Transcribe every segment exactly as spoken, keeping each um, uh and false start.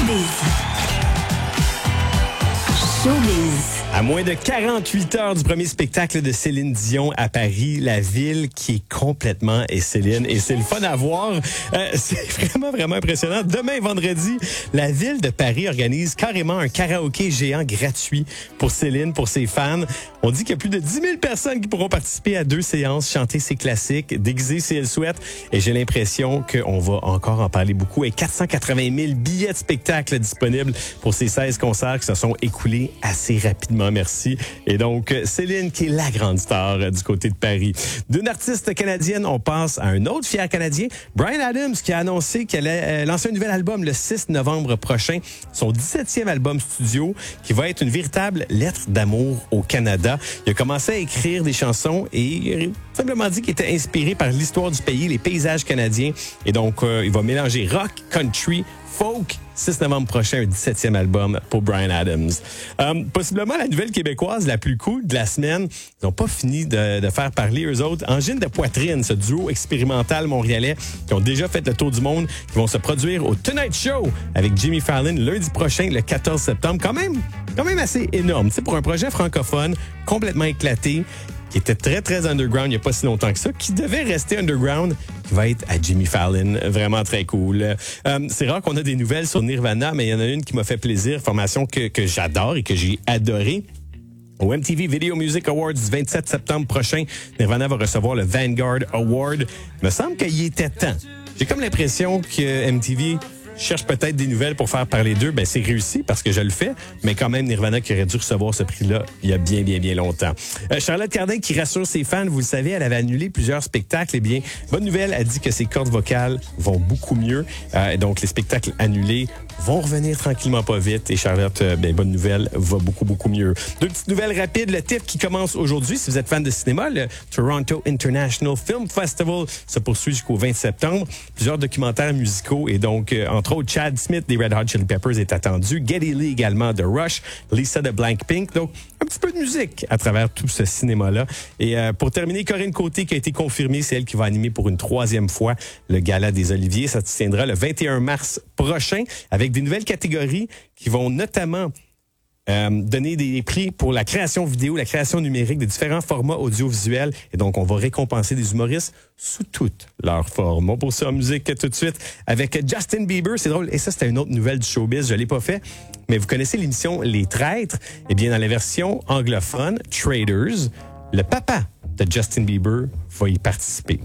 Showbiz. Showbiz. À moins de quarante-huit heures du premier spectacle de Céline Dion à Paris, la ville qui est complètement est Céline. Et c'est le fun à voir. Euh, c'est vraiment, vraiment impressionnant. Demain, vendredi, la ville de Paris organise carrément un karaoké géant gratuit pour Céline, pour ses fans. On dit qu'il y a plus de dix mille personnes qui pourront participer à deux séances, chanter ses classiques, déguiser si elles souhaitent. Et j'ai l'impression qu'on va encore en parler beaucoup. Et quatre cent quatre-vingt mille billets de spectacle disponibles pour ces seize concerts qui se sont écoulés assez rapidement. Merci. Et donc, Céline qui est la grande star euh, du côté de Paris. D'une artiste canadienne, on passe à un autre fier Canadien, Bryan Adams, qui a annoncé qu'elle allait euh, lancer un nouvel album le six novembre prochain, son dix-septième album studio, qui va être une véritable lettre d'amour au Canada. Il a commencé à écrire des chansons et il a simplement dit qu'il était inspiré par l'histoire du pays, les paysages canadiens. Et donc, euh, il va mélanger rock, country, folk. six novembre prochain, un dix-septième album pour Bryan Adams. Euh, possiblement la nouvelle québécoise la plus cool de la semaine. Ils n'ont pas fini de, de faire parler eux autres. Angine de Poitrine, ce duo expérimental montréalais qui ont déjà fait le tour du monde, qui vont se produire au Tonight Show avec Jimmy Fallon lundi prochain, le quatorze septembre. Quand même, quand même assez énorme. C'est pour un projet francophone complètement éclaté, qui était très, très underground il n'y a pas si longtemps que ça, qui devait rester underground, qui va être à Jimmy Fallon. Vraiment très cool. Euh, c'est rare qu'on a des nouvelles sur Nirvana, mais il y en a une qui m'a fait plaisir, formation que, que j'adore et que j'ai adorée. Au M T V Video Music Awards du vingt-sept septembre prochain, Nirvana va recevoir le Vanguard Award. Il me semble qu'il était temps. J'ai comme l'impression que M T V cherche peut-être des nouvelles pour faire parler d'eux. Ben, c'est réussi parce que je le fais, mais quand même, Nirvana qui aurait dû recevoir ce prix-là il y a bien, bien, bien longtemps. Euh, Charlotte Cardin qui rassure ses fans, vous le savez, elle avait annulé plusieurs spectacles. Eh bien, bonne nouvelle, elle dit que ses cordes vocales vont beaucoup mieux. Euh, donc, les spectacles annulés vont revenir tranquillement pas vite. Et Charlotte, euh, ben, bonne nouvelle, va beaucoup, beaucoup mieux. Deux petites nouvelles rapides. Le T I F qui commence aujourd'hui. Si vous êtes fan de cinéma, le Toronto International Film Festival se poursuit jusqu'au vingt septembre. Plusieurs documentaires musicaux et donc, euh, entre autres, Chad Smith des Red Hot Chili Peppers est attendu. Geddy Lee également de Rush. Lisa de Blackpink. Donc, un petit peu de musique à travers tout ce cinéma-là. Et euh, pour terminer, Corinne Côté qui a été confirmée, c'est elle qui va animer pour une troisième fois le Gala des Oliviers. Ça se tiendra le vingt et un mars prochain avec des nouvelles catégories qui vont notamment Euh, donner des prix pour la création vidéo, la création numérique, des différents formats audiovisuels. Et donc, on va récompenser des humoristes sous toutes leurs formes. On poursuit en musique tout de suite avec Justin Bieber. C'est drôle. Et ça, c'était une autre nouvelle du showbiz. Je l'ai pas fait. Mais vous connaissez l'émission Les Traîtres? Eh bien, dans la version anglophone, Traders, le papa de Justin Bieber va y participer.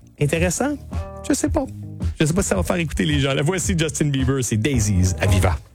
Intéressant? Je sais pas. Je sais pas si ça va faire écouter les gens. La voici Justin Bieber, c'est Daisies à Viva.